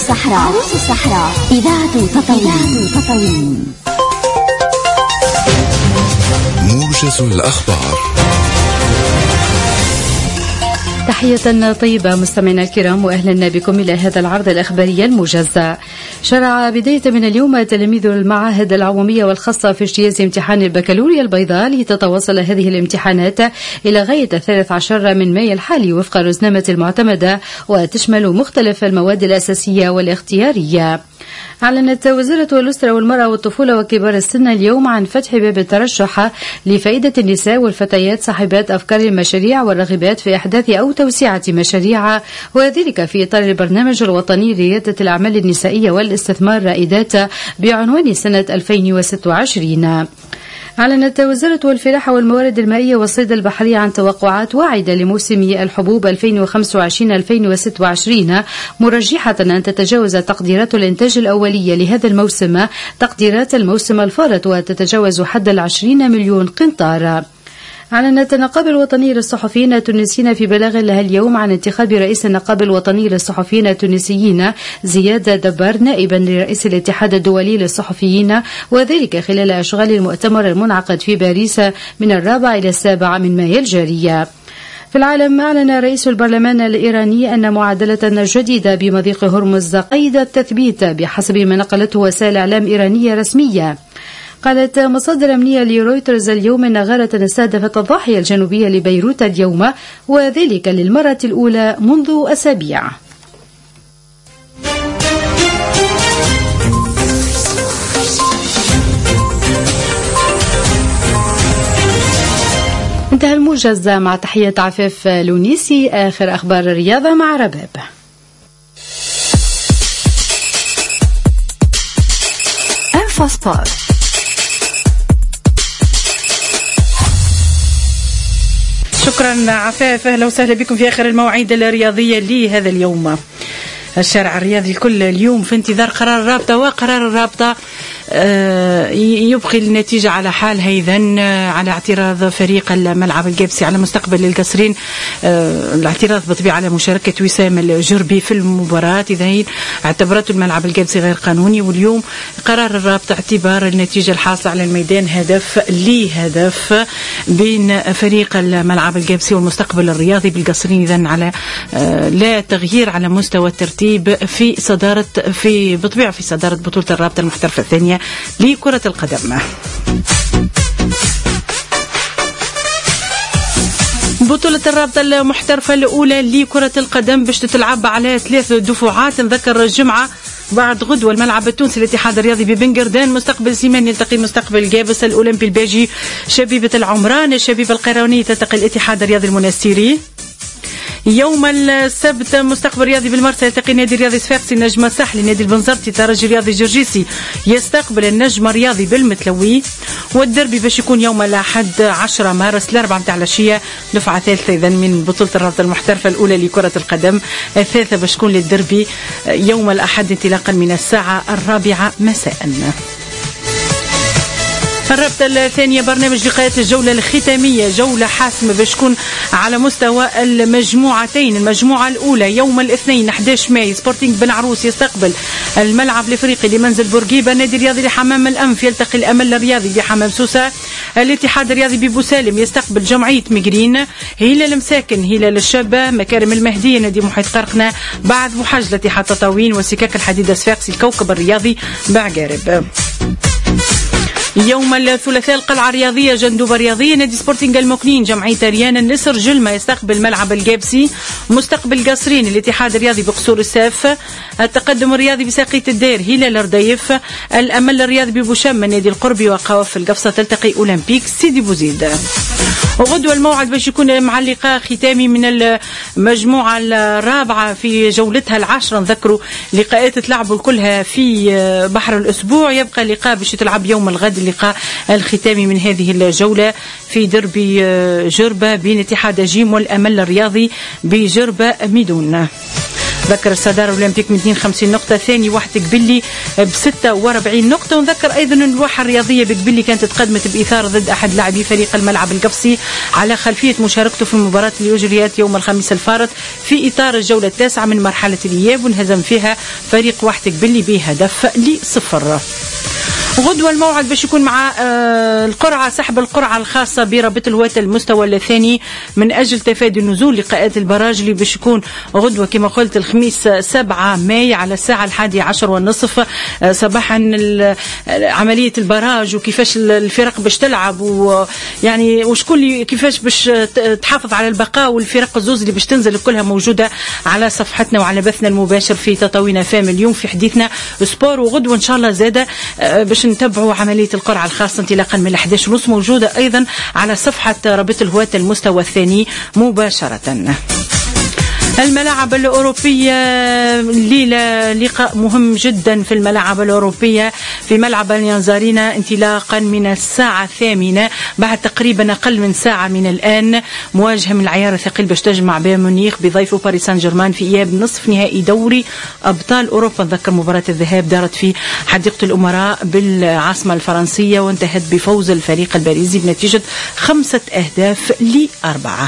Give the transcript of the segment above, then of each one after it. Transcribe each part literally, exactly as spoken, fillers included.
الصحراء. عروس الصحراء إذاعة تطاوين. موجز الأخبار. تحية طيبة مستمعينا الكرام، وأهلا بكم إلى هذا العرض الأخباري الموجز. شرع بداية من اليوم تلاميذ المعاهد العمومية والخاصة في اجتياز امتحان البكالوريا البيضاء، لتتواصل هذه الامتحانات إلى غاية الثالث عشر من مايو الحالي وفق الرزنامة المعتمدة، وتشمل مختلف المواد الأساسية والاختيارية. أعلنت وزارة الأسرة والمرأة والطفولة وكبار السن اليوم عن فتح باب الترشح لفائدة النساء والفتيات صاحبات أفكار المشاريع والراغبات في إحداث أو توسعة مشاريع، وذلك في إطار البرنامج الوطني لريادة الأعمال النسائية والاستثمار رائدات بعنوان سنة ألفين وستة وعشرين. أعلنت وزارة الفلاحة والموارد المائية والصيد البحري عن توقعات واعدة لموسم الحبوب ألفين وخمسة وعشرين ألفين وستة وعشرين، مرجحة أن تتجاوز تقديرات الإنتاج الأولية لهذا الموسم تقديرات الموسم الفارط، وتتجاوز حد العشرين مليون قنطار. أعلنت النقابة الوطنية للصحفيين التونسيين في بلاغ لها اليوم عن انتخاب رئيس النقابة الوطنية للصحفيين التونسيين زياد دبار نائبا لرئيس الاتحاد الدولي للصحفيين، وذلك خلال أشغال المؤتمر المنعقد في باريس من الرابع إلى السابع من مايو الجارية. في العالم، أعلن رئيس البرلمان الإيراني أن معادلة جديدة بمضيق هرمز قيد التثبيت بحسب ما نقلته وسائل إعلام إيرانية رسمية. قالت مصادر أمنية لرويترز اليوم أن غارة استهدفت الضاحية الجنوبية لبيروت اليوم، وذلك للمرة الأولى منذ أسابيع. انتهى الموجز، مع تحية عفاف لونيسي. آخر أخبار الرياضة مع رباب. انفاسبار. شكرا عفاف، اهلا وسهلا بكم في اخر المواعيد الرياضيه لهذا اليوم. الشارع الرياضي الكل اليوم في انتظار قرار الرابطه، وقرار الرابطه يبقي النتيجة على حالها إذن على اعتراض فريق الملعب القابسي على مستقبل القصرين. الاعتراض بطبيعة على مشاركة وسام الجربي في المباراة، إذن اعتبرته الملعب القابسي غير قانوني. واليوم قرار الرابطة اعتبار النتيجة الحاصلة على الميدان هدف لهدف بين فريق الملعب القابسي والمستقبل الرياضي بالقصرين، إذن على لا تغيير على مستوى الترتيب في صدارة في بطبيعة في صدارة بطولة الرابطة المحترفة الثانية لكرة القدم. بطولة الرابطة المحترفة الأولى لكرة القدم باش تتلعب على ثلاث دفعات. نذكر الجمعة بعد غدوة الملعب التونسي الاتحاد الرياضي ببنغردان مستقبل سيمان يلتقي مستقبل قابس، الأولمبي الباجي شبيبة العمران، الشبيبة القيروانية تلتقي الاتحاد الرياضي المنستيري. يوم السبت مستقبل رياضي بالمرسى يلتقي النادي الرياضي صفاقسي النجم الساحلي، النادي البنزرتي ترجي الرياضي جرجيسي يستقبل النجم الرياضي بالمتلوي. والدربي باش يكون يوم الأحد عشرة مارس الأربعة متاع العشية، دفعة ثالثة إذن من بطولة الرابطة المحترفة الأولى لكرة القدم. الثالثة باش تكون للدربي يوم الأحد انطلاقا من الساعة الرابعة مساء. الرابطة الثانية برنامج لقاءات الجولة الختامية، جولة حاسمة باش تكون على مستوى المجموعتين. المجموعة الأولى يوم الاثنين أحد عشر مايو سبورتينغ بن عروس يستقبل الملعب الإفريقي لمنزل بورقيبة، النادي الرياضي لحمام الأنف يلتقي الأمل الرياضي بحمام سوسة، الاتحاد الرياضي ببوسالم يستقبل جمعية مقرين، هلال مساكن هلال الشابة، مكارم المهدية نادي محيط قرقنة، بعد بوحج الاتحاد تطاوين، وسكاك الحديدة صفاقسي الكوكب الرياضي بعقارب. يوم الثلاثاء القلعة الرياضية جندوبة رياضية نادي سبورتينغ المكنين جمعية ريان النسر جلمة يستقبل ملعب القابسي، مستقبل قصرين الاتحاد الرياضي بقصور الساف، التقدم الرياضي بساقية الدير هلال الرديف، الأمل الرياضي ببوشام نادي القربي، وقواف القفصة تلتقي أولمبيك سيدي بوزيد. وغدوة الموعد باش يكون مع اللقاء ختامي من المجموعة الرابعة في جولتها العاشرة. نذكروا لقاءات تلعبوا كلها في بحر الأسبوع، يبقى اللقاء باش يتلعب يوم الغد اللقاء الختامي من هذه الجولة في دربي جربة بين اتحاد جيم والأمل الرياضي بجربة ميدون. نذكر الصدارة الأولمبيك من اثنين وخمسين نقطة، ثاني واحد قبلي ب ستة وأربعين نقطة. ونذكر أيضا أن الواحة الرياضية بقبلي كانت تقدمت بإثارة ضد أحد لاعبي فريق الملعب القفصي على خلفية مشاركته في المباراة اللي أجريت يوم الخميس الفارط في إطار الجولة التاسعة من مرحلة الإياب، وانهزم فيها فريق واحد قبلي بهدف لصفر. غدوة الموعد باش يكون مع القرعة، سحب القرعة الخاصة برابطة الهواة المستوى الثاني من أجل تفادي نزول لقاءات البراج اللي باش يكون غدوة كما قلت الخميس سبعة ماي على الساعة الحادية عشر والنصف صباحا. عملية البراج وكيفاش الفرق باش تلعب ويعني وشكون كيفاش باش تحافظ على البقاء، والفرق الزوز اللي باش تنزل كلها موجودة على صفحتنا وعلى بثنا المباشر في تطاوين فام اليوم في حديثنا سبور. وغدوة إن شاء الله زادة باش نتابعوا عملية القرعة الخاصة انطلاقا من الأحد عشر ونص، موجودة أيضا على صفحة رابطة الهواة المستوى الثاني مباشرة. الملاعب الأوروبية الليلة لقاء مهم جدا في الملاعب الأوروبية في ملعب اليانز أرينا انطلاقا من الساعة الثامنة بعد تقريبا أقل من ساعة من الآن. مواجهة من العيار الثقيل باش تجمع بايرن ميونخ بضيفه باريس سان جيرمان في إياب نصف نهائي دوري أبطال أوروبا. نذكر مباراة الذهاب دارت في حديقة الأمراء بالعاصمة الفرنسية وانتهت بفوز الفريق الباريزي بنتيجة خمسة أهداف لأربعة.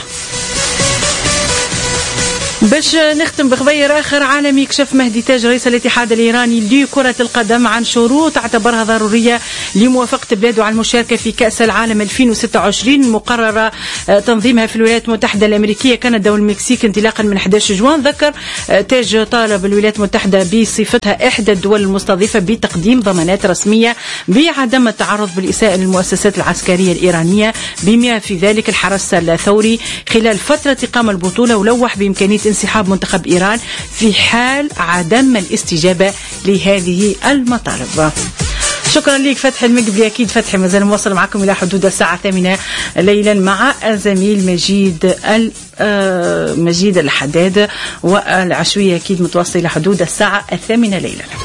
باش نختم بخبير آخر عالمي، كشف مهدي تاج رئيس الاتحاد الإيراني لكرة القدم عن شروط اعتبرها ضرورية لموافقة بلاده على المشاركة في كأس العالم ألفين وستة وعشرين المقررة تنظيمها في الولايات المتحدة الأمريكية كندا والمكسيك انطلاقا من أحد عشر جوان. ذكر تاج طالب الولايات المتحدة بصفتها إحدى الدول المستضيفة بتقديم ضمانات رسمية بعدم التعرض بالإساءة للمؤسسات العسكرية الإيرانية بما في ذلك الحرس الثوري خلال فترة إقامة البطولة، ولوح بإمكانية انسحاب منتخب إيران في حال عدم الاستجابة لهذه المطالب. شكرا لك فتحي المقبلي. أكيد فتحي مازال مواصل معكم إلى حدود الساعة الثامنة ليلا مع الزميل مجيد مجيد الحداد، والعشوية أكيد متواصل إلى حدود الساعة الثامنة ليلا.